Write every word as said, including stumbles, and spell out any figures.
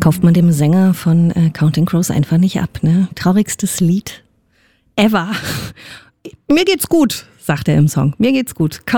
kauft man dem Sänger von äh, Counting Crows einfach nicht ab, ne? Traurigstes Lied ever. Mir geht's gut, sagt er im Song. Mir geht's gut.